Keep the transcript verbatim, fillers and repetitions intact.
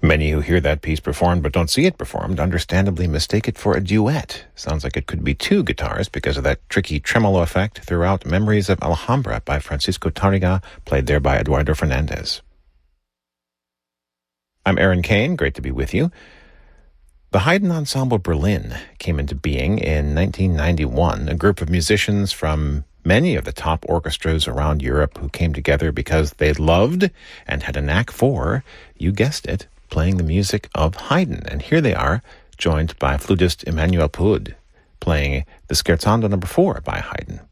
Many who hear that piece performed but don't see it performed understandably mistake it for a duet. Sounds like it could be two guitars because of that tricky tremolo effect throughout Memories of Alhambra by Francisco Tarrega, played there by Eduardo Fernandez. I'm Aaron Kane, great to be with you. The Haydn Ensemble Berlin came into being in nineteen ninety-one, a group of musicians from many of the top orchestras around Europe who came together because they loved and had a knack for, you guessed it, playing the music of Haydn. And here they are, joined by flutist Emmanuel Poud, playing the Scherzando number four by Haydn.